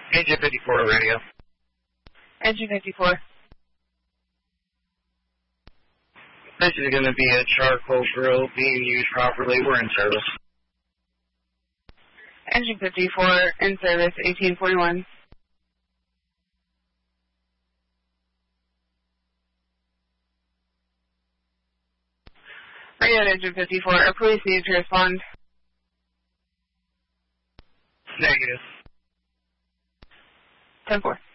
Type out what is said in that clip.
Engine 54 radio. Engine 54. This is going to be a charcoal grill being used properly. We're in service. Engine 54 in service, 1841. Radio to Engine 54, our police need to respond. Negative. 10-4.